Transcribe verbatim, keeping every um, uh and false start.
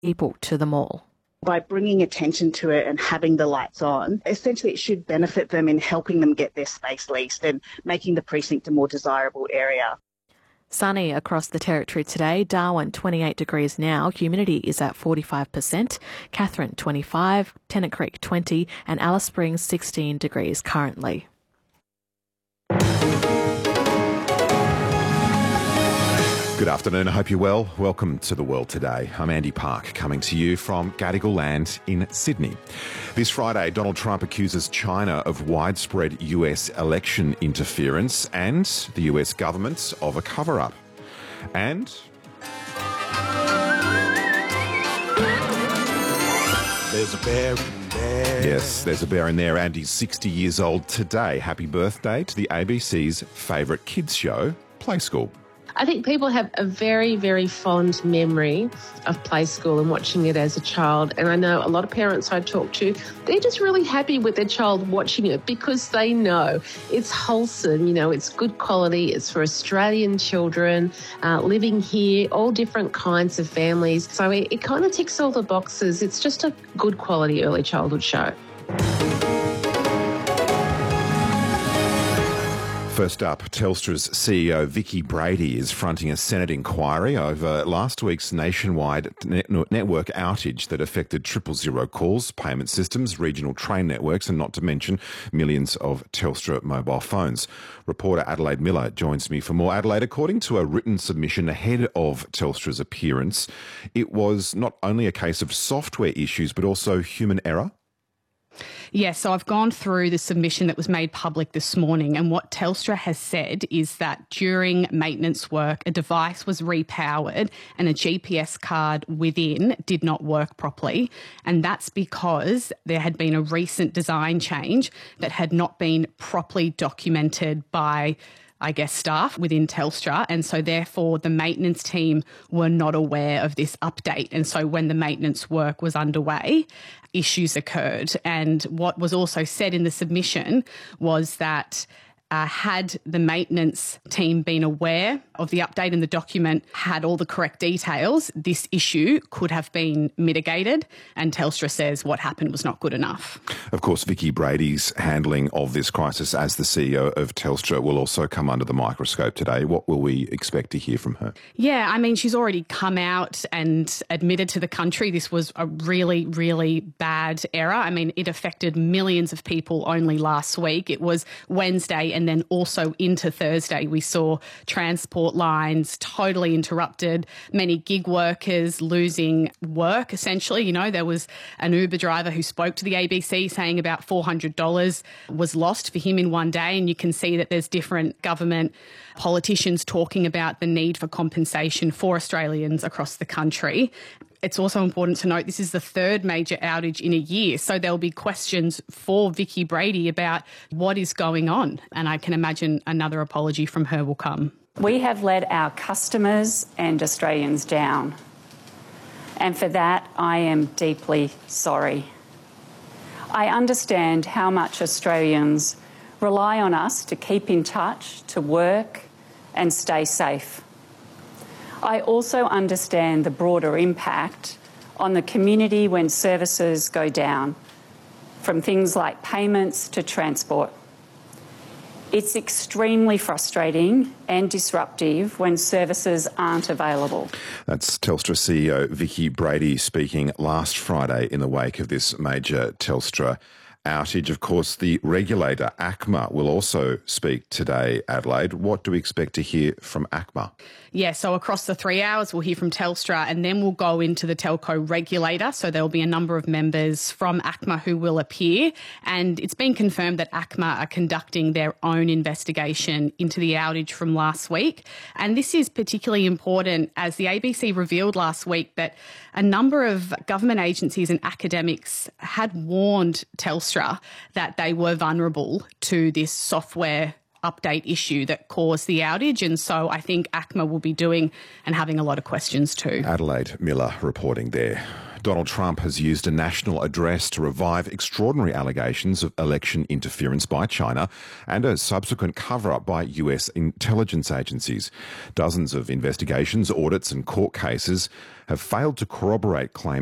people to the mall. By bringing attention to it and having the lights on, essentially it should benefit them in helping them get their space leased and making the precinct a more desirable area. Sunny across the territory today. Darwin, twenty-eight degrees now. Humidity is at forty-five percent. Katherine, twenty-five. Tennant Creek, twenty. And Alice Springs, sixteen degrees currently. Good afternoon, I hope you're well. Welcome to The World Today. I'm Andy Park, coming to you from Gadigal Land in Sydney. This Friday, Donald Trump accuses China of widespread U S election interference and the U S government of a cover-up. And there's a bear in there. Yes, there's a bear in there, and he's sixty years old today. Happy birthday to the A B C's favourite kids show, Play School. I think people have a very, very fond memory of Play School and watching it as a child. And I know a lot of parents I talk to, they're just really happy with their child watching it because they know it's wholesome, you know, it's good quality, it's for Australian children uh, living here, all different kinds of families. So it, it kind of ticks all the boxes. It's just a good quality early childhood show. First up, Telstra's C E O Vicki Brady is fronting a Senate inquiry over last week's nationwide net- network outage that affected triple zero calls, payment systems, regional train networks, and not to mention millions of Telstra mobile phones. Reporter Adelaide Miller joins me for more. Adelaide, according to a written submission ahead of Telstra's appearance, it was not only a case of software issues but also human error. Yes, so I've gone through the submission that was made public this morning, and what Telstra has said is that during maintenance work, a device was repowered and a G P S card within did not work properly. And that's because there had been a recent design change that had not been properly documented by I guess, staff within Telstra. And so therefore the maintenance team were not aware of this update. And so when the maintenance work was underway, issues occurred. And what was also said in the submission was that Uh, had the maintenance team been aware of the update and the document had all the correct details, this issue could have been mitigated, and Telstra says what happened was not good enough. Of course, Vicki Brady's handling of this crisis as the C E O of Telstra will also come under the microscope today. What will we expect to hear from her? Yeah, I mean, she's already come out and admitted to the country this was a really, really bad error. I mean, it affected millions of people only last week. It was Wednesday, and And then also into Thursday, we saw transport lines totally interrupted, many gig workers losing work, essentially. You know, there was an Uber driver who spoke to the A B C saying about four hundred dollars was lost for him in one day. And you can see that there's different government politicians talking about the need for compensation for Australians across the country. It's also important to note this is the third major outage in a year, so there'll be questions for Vicki Brady about what is going on, and I can imagine another apology from her will come. We have let our customers and Australians down, and for that I am deeply sorry. I understand how much Australians rely on us to keep in touch, to work and stay safe. I also understand the broader impact on the community when services go down, from things like payments to transport. It's extremely frustrating and disruptive when services aren't available. That's Telstra C E O Vicki Brady speaking last Friday in the wake of this major Telstra outage. Of course, the regulator, ACMA, will also speak today, Adelaide. What do we expect to hear from ACMA? Yeah, so across the three hours, we'll hear from Telstra and then we'll go into the telco regulator. So there'll be a number of members from ACMA who will appear. And it's been confirmed that ACMA are conducting their own investigation into the outage from last week. And this is particularly important as the A B C revealed last week that a number of government agencies and academics had warned Telstra that they were vulnerable to this software update issue that caused the outage. And so I think ACMA will be doing and having a lot of questions too. Adelaide Miller reporting there. Donald Trump has used a national address to revive extraordinary allegations of election interference by China and a subsequent cover-up by U S intelligence agencies. Dozens of investigations, audits and court cases have failed to corroborate claims